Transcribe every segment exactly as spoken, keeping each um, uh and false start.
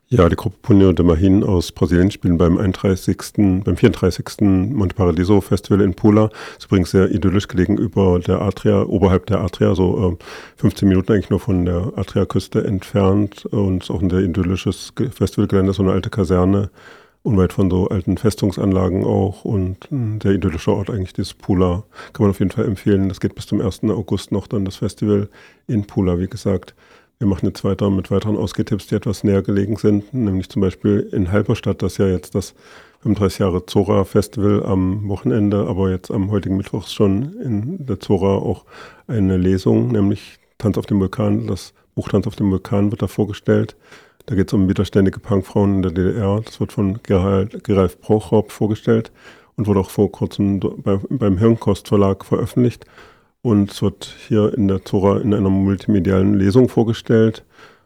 Ja, die Gruppe Punho de Marhin aus Brasilien spielen beim einunddreißigsten, beim vierunddreißigsten Monte Paradiso Festival in Pula. Ist übrigens sehr idyllisch gelegen über der Adria, oberhalb der Adria, so äh, fünfzehn Minuten eigentlich nur von der Adriaküste entfernt. Und ist auch ein sehr idyllisches Festivalgelände, so eine alte Kaserne, unweit von so alten Festungsanlagen auch. Und ein sehr idyllischer Ort eigentlich, dieses Pula. Kann man auf jeden Fall empfehlen. Das geht bis zum ersten August noch dann das Festival in Pula, wie gesagt. Wir machen jetzt weiter mit weiteren Ausgehtipps, die etwas näher gelegen sind, nämlich zum Beispiel in Halberstadt, das ja jetzt das fünfunddreißig Jahre Zora Festival am Wochenende, aber jetzt am heutigen Mittwoch schon in der Zora auch eine Lesung, nämlich Tanz auf dem Vulkan. Das Buch Tanz auf dem Vulkan wird da vorgestellt. Da geht es um widerständige Punkfrauen in der D D R. Das wird von Gerald, Geralf Prochop vorgestellt und wurde auch vor kurzem bei, beim Hirnkost Verlag veröffentlicht. Und es wird hier in der Zora in einer multimedialen Lesung vorgestellt.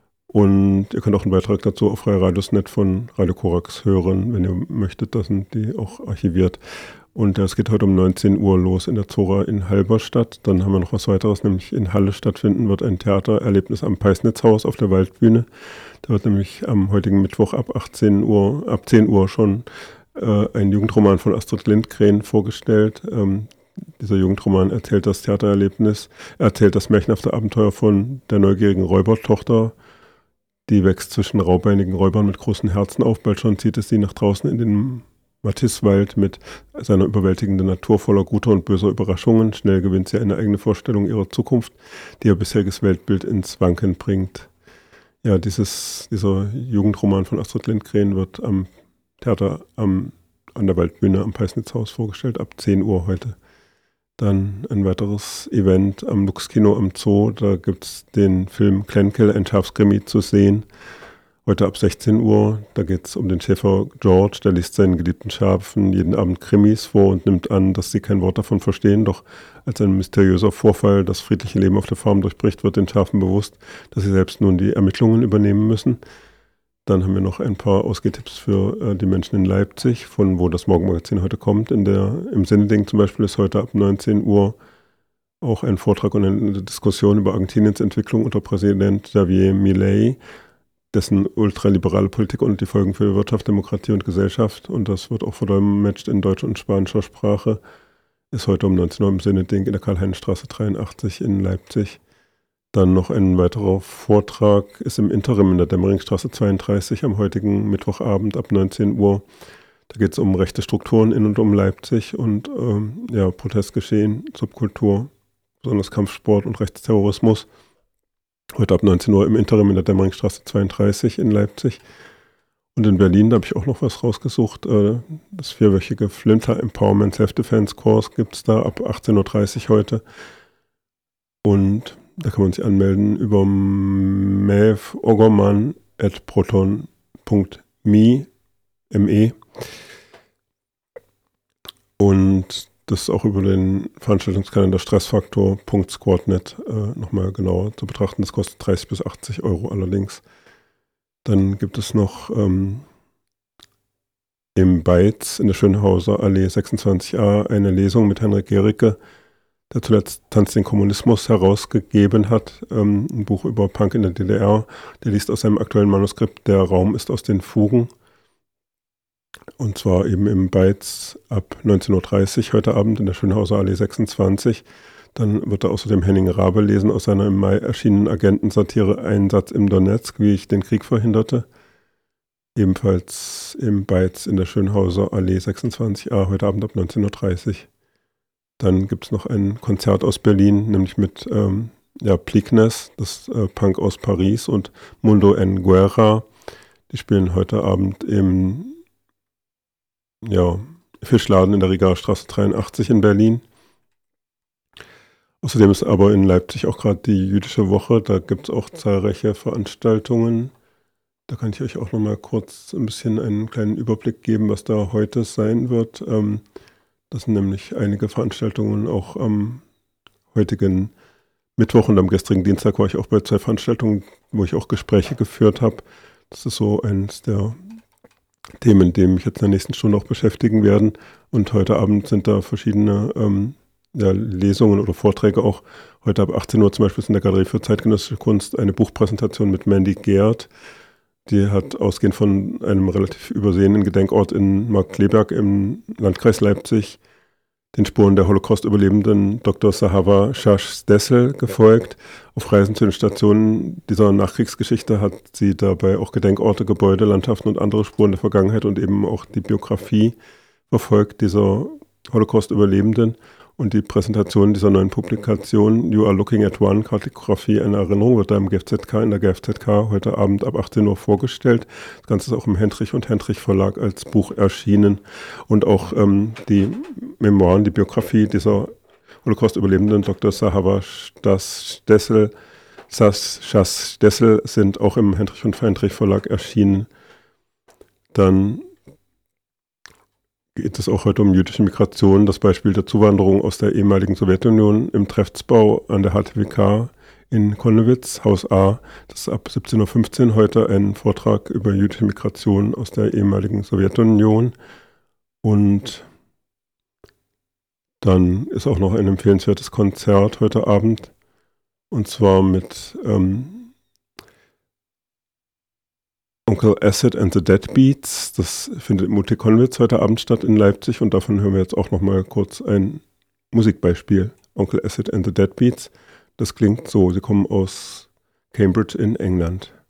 Und ihr könnt auch einen Beitrag dazu auf Freie Radios Punkt net von Radio Korax hören, wenn ihr möchtet. Das sind die auch archiviert. Und es geht heute um neunzehn Uhr los in der Zora in Halberstadt. Dann haben wir noch was weiteres, nämlich in Halle stattfinden wird ein Theatererlebnis am Peisnitzhaus auf der Waldbühne. Da wird nämlich am heutigen Mittwoch ab achtzehn Uhr, ab zehn Uhr schon äh, ein Jugendroman von Astrid Lindgren vorgestellt. Ähm, Dieser Jugendroman erzählt das Theatererlebnis, erzählt das märchenhafte Abenteuer von der neugierigen Räubertochter. Die wächst zwischen raubeinigen Räubern mit großen Herzen auf. Bald schon zieht es sie nach draußen in den Matisswald mit seiner überwältigenden Natur voller guter und böser Überraschungen. Schnell gewinnt sie eine eigene Vorstellung ihrer Zukunft, die ihr bisheriges Weltbild ins Wanken bringt. Ja, dieses, dieser Jugendroman von Astrid Lindgren wird am Theater am, an der Waldbühne am Peisnitzhaus vorgestellt, ab zehn Uhr heute. Dann ein weiteres Event am Lux-Kino am Zoo. Da gibt es den Film Klenkel, ein Schafskrimi zu sehen. Heute ab sechzehn Uhr. Da geht es um den Schäfer George. Der liest seinen geliebten Schafen jeden Abend Krimis vor und nimmt an, dass sie kein Wort davon verstehen. Doch als ein mysteriöser Vorfall das friedliche Leben auf der Farm durchbricht, wird den Schafen bewusst, dass sie selbst nun die Ermittlungen übernehmen müssen. Dann haben wir noch ein paar Ausgehtipps für äh, die Menschen in Leipzig, von wo das Morgenmagazin heute kommt. In der, Im Sendeding zum Beispiel ist heute ab neunzehn Uhr auch ein Vortrag und eine Diskussion über Argentiniens Entwicklung unter Präsident Javier Milei, dessen ultraliberale Politik und die Folgen für Wirtschaft, Demokratie und Gesellschaft. Und das wird auch verdolmetscht in deutscher und spanischer Sprache. Ist heute um neunzehn Uhr im Sendeding in der Karl-Heinz-Straße dreiundachtzig in Leipzig. Dann noch ein weiterer Vortrag ist im Interim in der Dämmeringstraße zweiunddreißig am heutigen Mittwochabend ab neunzehn Uhr. Da geht es um rechte Strukturen in und um Leipzig und ähm, ja, Protestgeschehen, Subkultur, besonders Kampfsport und Rechtsterrorismus. Heute ab neunzehn Uhr im Interim in der Dämmeringstraße zweiunddreißig in Leipzig. Und in Berlin, da habe ich auch noch was rausgesucht. Äh, das vierwöchige Flinter Empowerment Self-Defense Course gibt es da ab achtzehn Uhr dreißig heute. Und da kann man sich anmelden über mev oggermann at proton punkt me. Und das ist auch über den Veranstaltungskalender stressfaktor punkt squad punkt net äh, nochmal genauer zu betrachten. Das kostet dreißig bis achtzig Euro allerdings. Dann gibt es noch ähm, im Beiz in der Schönhauser Allee sechsundzwanzig a eine Lesung mit Henrik Gericke, der zuletzt Tanz den Kommunismus herausgegeben hat, ähm, ein Buch über Punk in der D D R. Der liest aus seinem aktuellen Manuskript Der Raum ist aus den Fugen. Und zwar eben im Beiz ab neunzehn Uhr dreißig heute Abend in der Schönhauser Allee sechsundzwanzig. Dann wird er außerdem Henning Rabe lesen aus seiner im Mai erschienenen Agentensatire Einsatz im Donetsk, wie ich den Krieg verhinderte. Ebenfalls im Beiz in der Schönhauser Allee sechsundzwanzig a heute Abend ab neunzehn Uhr dreißig. Dann gibt es noch ein Konzert aus Berlin, nämlich mit ähm, ja, Plignes, das äh, Punk aus Paris, und Mundo en Guerra. Die spielen heute Abend im ja, Fischladen in der Rigaer Straße dreiundachtzig in Berlin. Außerdem ist aber in Leipzig auch gerade die Jüdische Woche. Da gibt es auch zahlreiche Veranstaltungen. Da kann ich euch auch noch mal kurz ein bisschen einen kleinen Überblick geben, was da heute sein wird. Ähm, Das sind nämlich einige Veranstaltungen auch am heutigen Mittwoch und am gestrigen Dienstag war ich auch bei zwei Veranstaltungen, wo ich auch Gespräche geführt habe. Das ist so eines der Themen, die mich jetzt in der nächsten Stunde auch beschäftigen werden. Und heute Abend sind da verschiedene ähm, ja, Lesungen oder Vorträge auch. Heute ab achtzehn Uhr zum Beispiel ist in der Galerie für zeitgenössische Kunst eine Buchpräsentation mit Mandy Geert. Die hat ausgehend von einem relativ übersehenen Gedenkort in Markkleeberg im Landkreis Leipzig den Spuren der Holocaust-Überlebenden Doktor Sahava Shash-Stessel gefolgt. Auf Reisen zu den Stationen dieser Nachkriegsgeschichte hat sie dabei auch Gedenkorte, Gebäude, Landschaften und andere Spuren der Vergangenheit und eben auch die Biografie verfolgt dieser Holocaust-Überlebenden. Und die Präsentation dieser neuen Publikation You Are Looking at One, Kartografie einer Erinnerung, wird da im G F Z K, in der G F Z K heute Abend ab achtzehn Uhr vorgestellt. Das Ganze ist auch im Hendrich und Hendrich Verlag als Buch erschienen. Und auch ähm, die Memoiren, die Biografie dieser Holocaust-Überlebenden Doktor Sahava Shash-Stessel Shash-Stessel sind auch im Hendrich und Hendrich Verlag erschienen. Dann geht es auch heute um jüdische Migration, das Beispiel der Zuwanderung aus der ehemaligen Sowjetunion im Treffsbau an der H T W K in Konnewitz, Haus A. Das ist ab siebzehn Uhr fünfzehn heute ein Vortrag über jüdische Migration aus der ehemaligen Sowjetunion. Und dann ist auch noch ein empfehlenswertes Konzert heute Abend, und zwar mit ähm, Onkel Acid and the Deadbeats. Das findet im U T Konnewitz heute Abend statt in Leipzig, und davon hören wir jetzt auch nochmal kurz ein Musikbeispiel. Onkel Acid and the Deadbeats. Das klingt so, sie kommen aus Cambridge in England.